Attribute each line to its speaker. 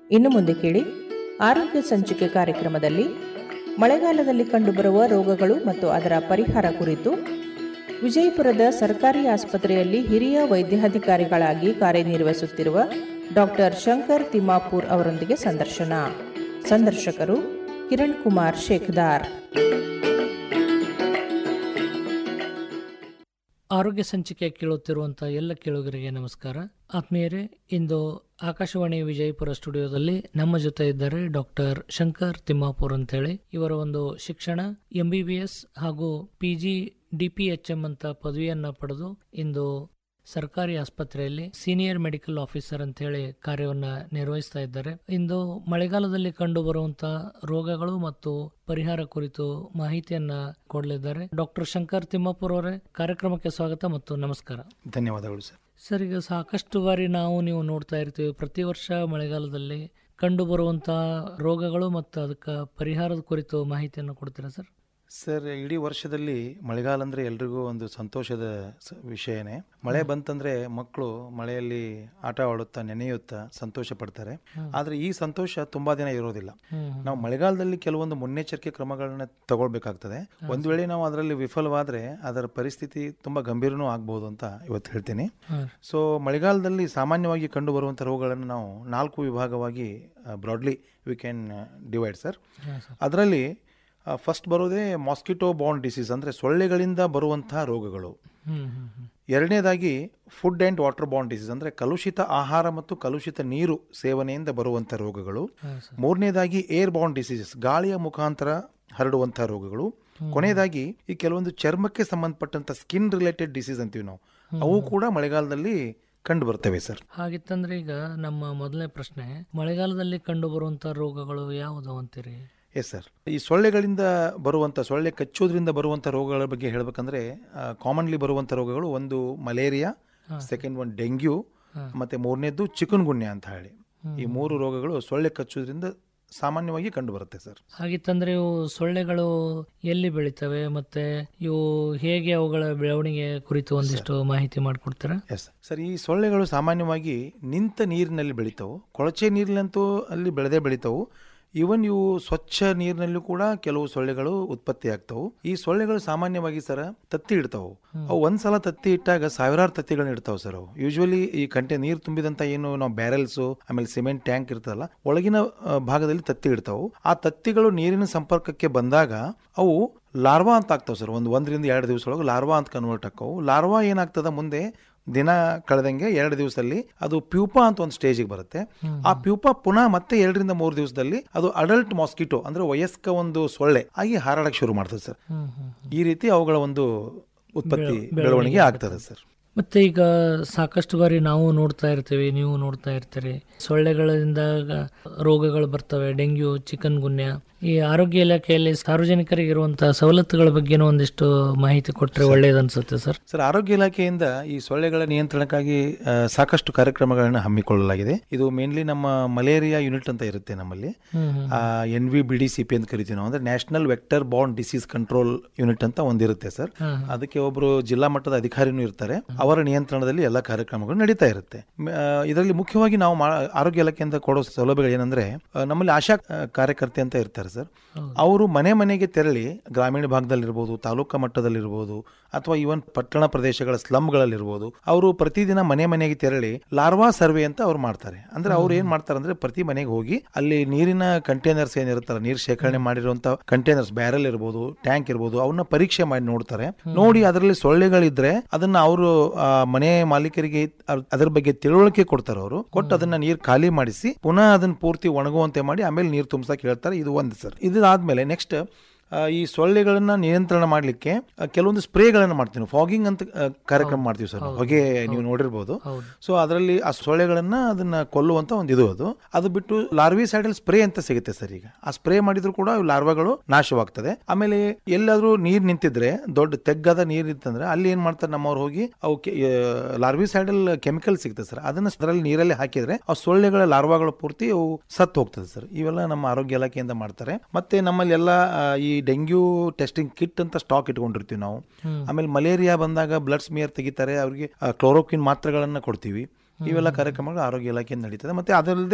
Speaker 1: ಇನ್ನು ಮುಂದೆ ಕೇಳಿ ಆರೋಗ್ಯ ಸಂಚಿಕೆ ಕಾರ್ಯಕ್ರಮದಲ್ಲಿ ಮಳೆಗಾಲದಲ್ಲಿ ಕಂಡುಬರುವ ರೋಗಗಳು ಮತ್ತು ಅದರ ಪರಿಹಾರ ಕುರಿತು ವಿಜಯಪುರದ ಸರ್ಕಾರಿ ಆಸ್ಪತ್ರೆಯಲ್ಲಿ ಹಿರಿಯ ವೈದ್ಯಾಧಿಕಾರಿಗಳಾಗಿ ಕಾರ್ಯನಿರ್ವಹಿಸುತ್ತಿರುವ ಡಾಕ್ಟರ್ ಶಂಕರ್ ತಿಮ್ಮಾಪುರ್ ಅವರೊಂದಿಗೆ ಸಂದರ್ಶಕರು ಕಿರಣ್ ಕುಮಾರ್ ಶೇಖದಾರ್.
Speaker 2: ಆರೋಗ್ಯ ಸಂಚಿಕೆ ಕೇಳುತ್ತಿರುವಂಥ ಎಲ್ಲ ಕೇಳುಗರಿಗೆ ನಮಸ್ಕಾರ. ಆತ್ಮೀಯರೇ, ಇಂದು ಆಕಾಶವಾಣಿ ವಿಜಯಪುರ ಸ್ಟುಡಿಯೋದಲ್ಲಿ ನಮ್ಮ ಜೊತೆ ಇದ್ದಾರೆ ಡಾಕ್ಟರ್ ಶಂಕರ್ ತಿಮ್ಮಾಪುರ್ ಅಂತೇಳಿ. ಇವರ ಒಂದು ಶಿಕ್ಷಣ MBBS ಹಾಗೂ PG DPHM ಅಂತ ಪದವಿಯನ್ನ ಪಡೆದು ಇಂದು ಸರ್ಕಾರಿ ಆಸ್ಪತ್ರೆಯಲ್ಲಿ ಸೀನಿಯರ್ ಮೆಡಿಕಲ್ ಆಫೀಸರ್ ಅಂತ ಹೇಳಿ ಕಾರ್ಯವನ್ನ ನಿರ್ವಹಿಸ್ತಾ ಇದ್ದಾರೆ. ಇಂದು ಮಳೆಗಾಲದಲ್ಲಿ ಕಂಡು ಬರುವಂತಹ ರೋಗಗಳು ಮತ್ತು ಪರಿಹಾರ ಕುರಿತು ಮಾಹಿತಿಯನ್ನ ಕೊಡಲಿದ್ದಾರೆ. ಡಾಕ್ಟರ್ ಶಂಕರ್ ತಿಮ್ಮಾಪುರ್ ಅವರೇ, ಕಾರ್ಯಕ್ರಮಕ್ಕೆ ಸ್ವಾಗತ ಮತ್ತು ನಮಸ್ಕಾರ.
Speaker 3: ಧನ್ಯವಾದಗಳು ಸರ್.
Speaker 2: ಸರ್, ಈಗ ಸಾಕಷ್ಟು ಬಾರಿ ನೀವು ನೋಡ್ತಾ ಇರ್ತೀವಿ, ಪ್ರತಿ ವರ್ಷ ಮಳೆಗಾಲದಲ್ಲಿ ಕಂಡು ಬರುವಂತಹ ರೋಗಗಳು ಮತ್ತು ಅದಕ್ಕೆ ಪರಿಹಾರದ ಕುರಿತು ಮಾಹಿತಿಯನ್ನು ಕೊಡ್ತೀರಾ ಸರ್?
Speaker 3: ಸರ್, ಇಡೀ ವರ್ಷದಲ್ಲಿ ಮಳೆಗಾಲ ಅಂದರೆ ಎಲ್ರಿಗೂ ಒಂದು ಸಂತೋಷದ ವಿಷಯನೇ. ಮಳೆ ಬಂತಂದ್ರೆ ಮಕ್ಕಳು ಮಳೆಯಲ್ಲಿ ಆಟ ಆಡುತ್ತಾ ನೆನೆಯುತ್ತಾ ಸಂತೋಷ ಪಡ್ತಾರೆ. ಆದರೆ ಈ ಸಂತೋಷ ತುಂಬಾ ದಿನ ಇರೋದಿಲ್ಲ. ನಾವು ಮಳೆಗಾಲದಲ್ಲಿ ಕೆಲವೊಂದು ಮುನ್ನೆಚ್ಚರಿಕೆ ಕ್ರಮಗಳನ್ನ ತಗೊಳ್ಬೇಕಾಗ್ತದೆ. ಒಂದು ವೇಳೆ ನಾವು ಅದರಲ್ಲಿ ವಿಫಲವಾದ್ರೆ ಅದರ ಪರಿಸ್ಥಿತಿ ತುಂಬಾ ಗಂಭೀರನೂ ಆಗ್ಬಹುದು ಅಂತ ಇವತ್ತು ಹೇಳ್ತೀನಿ. ಸೊ ಮಳೆಗಾಲದಲ್ಲಿ ಸಾಮಾನ್ಯವಾಗಿ ಕಂಡು ಬರುವಂಥ ರೋಗಗಳನ್ನು ನಾವು 4 ವಿಭಾಗವಾಗಿ broadly we can divide sir. ಅದರಲ್ಲಿ ಫಸ್ಟ್ ಬರೋದೇ ಮಾಸ್ಕಿಟೋ ಬಾರ್ನ್ ಡಿಸೀಸ್, ಅಂದರೆ ಸೊಳ್ಳೆಗಳಿಂದ ಬರುವಂತಹ ರೋಗಗಳು. ಎರಡನೇದಾಗಿ food and water Born disease, ಅಂದರೆ ಕಲುಷಿತ ಆಹಾರ ಮತ್ತು ಕಲುಷಿತ ನೀರು ಸೇವನೆಯಿಂದ ಬರುವಂಥ ರೋಗಗಳು. ಮೂರನೇದಾಗಿ ಏರ್ ಬಾರ್ನ್ ಡಿಸೀಸಸ್, ಗಾಳಿಯ ಮುಖಾಂತರ ಹರಡುವಂಥ ರೋಗಗಳು. ಕೊನೆಯದಾಗಿ ಈ ಕೆಲವೊಂದು ಚರ್ಮಕ್ಕೆ ಸಂಬಂಧಪಟ್ಟಂಥ ಸ್ಕಿನ್ ರಿಲೇಟೆಡ್ ಡಿಸೀಸ್ ಅಂತೀವಿ ನಾವು, ಅವು ಕೂಡ ಮಳೆಗಾಲದಲ್ಲಿ ಕಂಡು ಬರ್ತವೆ ಸರ್.
Speaker 2: ಹಾಗಿತ್ತಂದ್ರೆ ಈಗ ನಮ್ಮ ಮೊದಲನೇ ಪ್ರಶ್ನೆ, ಮಳೆಗಾಲದಲ್ಲಿ ಕಂಡು ಬರುವಂಥ ರೋಗಗಳು ಯಾವುದು ಅಂತೀರಿ?
Speaker 3: ಎಸ್ ಸರ್, ಈ ಸೊಳ್ಳೆಗಳಿಂದ ಬರುವಂಥ, ಸೊಳ್ಳೆ ಕಚ್ಚೋದ್ರಿಂದ ಬರುವಂಥ ರೋಗಗಳ ಬಗ್ಗೆ ಹೇಳಬೇಕಂದ್ರೆ ಕಾಮನ್ಲಿ ಬರುವಂಥ ರೋಗಗಳು ಒಂದು ಮಲೇರಿಯಾ, ಸೆಕೆಂಡ್ ಒಂದು ಡೆಂಗ್ಯೂ, ಮತ್ತು ಮೂರನೇದ್ದು ಚಿಕನ್ ಗುನ್ಯಾ ಅಂತ ಹೇಳಿ. ಈ 3 ರೋಗಗಳು ಸೊಳ್ಳೆ ಕಚ್ಚೋದ್ರಿಂದ ಸಾಮಾನ್ಯವಾಗಿ ಕಂಡು ಬರುತ್ತೆ ಸರ್.
Speaker 2: ಹಾಗಿತ್ತಂದ್ರೆ ಇವು ಸೊಳ್ಳೆಗಳು ಎಲ್ಲಿ ಬೆಳಿತವೆ ಮತ್ತೆ ಇವು ಹೇಗೆ ಅವುಗಳ ಬೆಳವಣಿಗೆ ಕುರಿತು ಒಂದಿಷ್ಟು ಮಾಹಿತಿ ಮಾಡಿಕೊಡ್ತೀರಾ?
Speaker 3: ಎಸ್ ಸರ್, ಈ ಸೊಳ್ಳೆಗಳು ಸಾಮಾನ್ಯವಾಗಿ ನಿಂತ ನೀರಿನಲ್ಲಿ ಬೆಳಿತಾವು. ಕೊಳಚೆ ನೀರಿನಂತೂ ಅಲ್ಲಿ ಬೆಳೆದೇ ಬೆಳಿತಾವು. ಈವನ್ ಇವು ಸ್ವಚ್ಛ ನೀರಿನಲ್ಲೂ ಕೂಡ ಕೆಲವು ಸೊಳ್ಳೆಗಳು ಉತ್ಪತ್ತಿ ಆಗ್ತಾವು. ಈ ಸೊಳ್ಳೆಗಳು ಸಾಮಾನ್ಯವಾಗಿ ಸರ್ ತತ್ತಿ ಇಡ್ತಾವು. ಅವು ಒಂದ್ಸಲ ತತ್ತಿ ಇಟ್ಟಾಗ ಸಾವಿರಾರು ತತ್ತಿಗಳನ್ನ ಇಡ್ತಾವೆ ಸರ್. ಅವು ಯೂಶುವಲಿ ಈ ನೀರು ತುಂಬಿದಂತ ಏನು ನಾವು ಬ್ಯಾರೆಲ್ಸು, ಆಮೇಲೆ ಸಿಮೆಂಟ್ ಟ್ಯಾಂಕ್ ಇರ್ತದಲ್ಲ, ಒಳಗಿನ ಭಾಗದಲ್ಲಿ ತತ್ತಿ ಇಡ್ತಾವು. ಆ ತತ್ತಿಗಳು ನೀರಿನ ಸಂಪರ್ಕಕ್ಕೆ ಬಂದಾಗ ಅವು ಲಾರ್ವಾ ಅಂತ ಆಗ್ತಾವೆ ಸರ್. 1 ರಿಂದ 2 ದಿವಸ ಒಳಗೆ ಲಾರ್ವಾ ಅಂತ ಕನ್ವರ್ಟ್ ಆಕ್ಕವು. ಲಾರ್ವಾ ಏನಾಗ್ತದ, ಮುಂದೆ ದಿನ ಕಳೆದಂಗೆ 2 ದಿವಸದಲ್ಲಿ ಅದು ಪ್ಯೂಪಾ ಅಂತ ಒಂದು ಸ್ಟೇಜಿಗೆ ಬರುತ್ತೆ. ಆ ಪ್ಯೂಪಾ ಪುನಃ ಮತ್ತೆ 2 ರಿಂದ 3 ದಿವಸದಲ್ಲಿ ಅದು ಅಡಲ್ಟ್ ಮಾಸ್ಕಿಟೋ, ಅಂದ್ರೆ ವಯಸ್ಕ ಒಂದು ಸೊಳ್ಳೆ ಆಗಿ ಹಾರಾಡಕ್ಕೆ ಶುರು ಮಾಡ್ತದೆ ಸರ್. ಈ ರೀತಿ ಅವುಗಳ ಒಂದು ಉತ್ಪತ್ತಿ ಬೆಳವಣಿಗೆ ಆಗ್ತದೆ ಸರ್.
Speaker 2: ಮತ್ತೆ ಈಗ ಸಾಕಷ್ಟು ಬಾರಿ ನಾವು ನೋಡ್ತಾ ಇರ್ತೀವಿ, ನೀವು ನೋಡ್ತಾ ಇರ್ತೀರಿ, ಸೊಳ್ಳೆಗಳಿಂದ ರೋಗಗಳು ಬರ್ತವೆ, ಡೆಂಗ್ಯೂ, ಚಿಕನ್ ಗುನ್ಯಾ. ಈ ಆರೋಗ್ಯ ಇಲಾಖೆಯಲ್ಲಿ ಸಾರ್ವಜನಿಕರಿಗೆ ಇರುವಂತಹ ಸವಲತ್ತುಗಳ ಬಗ್ಗೆ ಒಂದಿಷ್ಟು ಮಾಹಿತಿ ಕೊಟ್ಟರೆ ಒಳ್ಳೆಯದು ಅನ್ಸುತ್ತೆ ಸರ್.
Speaker 3: ಸರ್, ಆರೋಗ್ಯ ಇಲಾಖೆಯಿಂದ ಈ ಸೊಳ್ಳೆಗಳ ನಿಯಂತ್ರಣಕ್ಕಾಗಿ ಸಾಕಷ್ಟು ಕಾರ್ಯಕ್ರಮಗಳನ್ನು ಹಮ್ಮಿಕೊಳ್ಳಲಾಗಿದೆ. ಇದು ಮೇನ್ಲಿ ನಮ್ಮ ಮಲೇರಿಯಾ ಯೂನಿಟ್ ಅಂತ ಇರುತ್ತೆ ನಮ್ಮಲ್ಲಿ, NVBDCP ಅಂತ ಕರಿತೀವಿ ನಾವು, ಅಂದ್ರೆ national vector Born disease control unit ಅಂತ ಒಂದಿರುತ್ತೆ ಸರ್. ಅದಕ್ಕೆ ಒಬ್ರು ಜಿಲ್ಲಾ ಮಟ್ಟದ ಅಧಿಕಾರಿನೂ ಇರ್ತಾರೆ. ಅವರ ನಿಯಂತ್ರಣದಲ್ಲಿ ಎಲ್ಲ ಕಾರ್ಯಕ್ರಮಗಳು ನಡೀತಾ ಇರುತ್ತೆ. ಇದರಲ್ಲಿ ಮುಖ್ಯವಾಗಿ ನಾವು ಆರೋಗ್ಯ ಇಲಾಖೆಯಿಂದ ಕೊಡೋ ಸೌಲಭ್ಯಗಳು ಏನಂದ್ರೆ, ನಮ್ಮಲ್ಲಿ ಆಶಾ ಕಾರ್ಯಕರ್ತೆ ಅಂತ ಇರ್ತಾರೆ ಸರ್. ಅವರು ಮನೆ ಮನೆಗೆ ತೆರಳಿ ಗ್ರಾಮೀಣ ಭಾಗದಲ್ಲಿರ್ಬೋದು, ತಾಲೂಕಾ ಮಟ್ಟದಲ್ಲಿರ್ಬೋದು, ಅಥವಾ ಇವನ್ ಪಟ್ಟಣ ಪ್ರದೇಶಗಳ ಸ್ಲಮ್ಗಳಲ್ಲಿರ್ಬೋದು, ಅವರು ಪ್ರತಿದಿನ ಮನೆ ಮನೆಗೆ ತೆರಳಿ ಲಾರ್ವಾ ಸರ್ವೆ ಅಂತ ಅವ್ರು ಮಾಡ್ತಾರೆ. ಅಂದ್ರೆ ಅವ್ರು ಏನ್ ಮಾಡ್ತಾರೆ ಅಂದ್ರೆ, ಪ್ರತಿ ಮನೆಗೆ ಹೋಗಿ ಅಲ್ಲಿ ನೀರಿನ ಕಂಟೈನರ್ಸ್ ಏನಿರುತ್ತಲ್ಲ, ನೀರು ಶೇಖರಣೆ ಮಾಡಿರುವಂತ ಕಂಟೈನರ್ಸ್, ಬ್ಯಾರಲ್ ಇರ್ಬೋದು, ಟ್ಯಾಂಕ್ ಇರ್ಬೋದು, ಅವನ್ನ ಪರೀಕ್ಷೆ ಮಾಡಿ ನೋಡ್ತಾರೆ. ನೋಡಿ ಅದರಲ್ಲಿ ಸೊಳ್ಳೆಗಳಿದ್ರೆ ಅದನ್ನ ಅವರು ಮನೆ ಮಾಲೀಕರಿಗೆ ಅದ್ರ ಬಗ್ಗೆ ತಿಳುವಳಿಕೆ ಕೊಡ್ತಾರೆ. ಅವರು ಕೊಟ್ಟು ಅದನ್ನ ನೀರು ಖಾಲಿ ಮಾಡಿಸಿ ಪುನಃ ಅದನ್ನ ಪೂರ್ತಿ ಒಣಗುವಂತೆ ಮಾಡಿ ಆಮೇಲೆ ನೀರು ತುಂಬಿಸಕ್ಕೆ ಹೇಳ್ತಾರೆ. ಇದು ಒಂದು ಸರ್. ಇದಾದ್ಮೇಲೆ ನೆಕ್ಸ್ಟ್ ಈ ಸೊಳ್ಳೆಗಳನ್ನ ನಿಯಂತ್ರಣ ಮಾಡಲಿಕ್ಕೆ ಕೆಲವೊಂದು ಸ್ಪ್ರೇಗಳನ್ನು ಮಾಡ್ತೀವಿ. ಫಾಗಿಂಗ್ ಅಂತ ಕಾರ್ಯಕ್ರಮ ಮಾಡ್ತೀವಿ ಸರ್. ಹೊಗೆ ನೀವು ನೋಡಿರ್ಬೋದು. ಸೊ ಅದರಲ್ಲಿ ಆ ಸೊಳ್ಳೆಗಳನ್ನ ಅದನ್ನ ಕೊಲ್ಲುವಂತ ಒಂದು ಅದು ಬಿಟ್ಟು ಲಾರ್ವಿಸೈಡಲ್ ಸ್ಪ್ರೇ ಅಂತ ಸಿಗುತ್ತೆ ಸರ್. ಈಗ ಆ ಸ್ಪ್ರೇ ಮಾಡಿದ್ರು ಕೂಡ ಲಾರ್ವಾಗಳು ನಾಶವಾಗ್ತದೆ. ಆಮೇಲೆ ಎಲ್ಲಾದ್ರೂ ನೀರ್ ನಿಂತಿದ್ರೆ, ದೊಡ್ಡ ತೆಗ್ಗಾದ ನೀರ್ ಇತ್ತಂದ್ರೆ ಅಲ್ಲಿ ಏನ್ ಮಾಡ್ತಾರೆ ನಮ್ಮವ್ರು ಹೋಗಿ ಅವು ಲಾರ್ವಿಸೈಡಲ್ ಕೆಮಿಕಲ್ ಸಿಗುತ್ತೆ ಸರ್. ಅದನ್ನ ಅದರಲ್ಲಿ ನೀರಲ್ಲಿ ಹಾಕಿದ್ರೆ ಆ ಸೊಳ್ಳೆಗಳ ಲಾರ್ವಾಗಳು ಪೂರ್ತಿ ಅವು ಸತ್ತು ಹೋಗ್ತದೆ ಸರ್. ಇವೆಲ್ಲ ನಮ್ಮ ಆರೋಗ್ಯ ಇಲಾಖೆಯಿಂದ ಮಾಡ್ತಾರೆ. ಮತ್ತೆ ನಮ್ಮಲ್ಲಿ ಎಲ್ಲ ಈ ಡೆಂಗ್ಯೂ ಟೆಸ್ಟಿಂಗ್ ಕಿಟ್ ಅಂತ ಸ್ಟಾಕ್ ಇಟ್ಕೊಂಡಿರ್ತೀವಿ ನಾವು. ಆಮೇಲೆ ಮಲೇರಿಯಾ ಬಂದಾಗ ಬ್ಲಡ್ ಸ್ಮಿಯರ್ ತೆಗಿತಾರೆ, ಅವ್ರಿಗೆ ಕ್ಲೋರೋಕ್ವಿನ್ ಮಾತ್ರೆಗಳನ್ನ ಕೊಡ್ತೀವಿ. ಇವೆಲ್ಲ ಕಾರ್ಯಕ್ರಮಗಳು ಆರೋಗ್ಯ ಇಲಾಖೆಯಿಂದ ನಡೀತದೆ. ಮತ್ತೆ ಅದಲ್ಲದೆ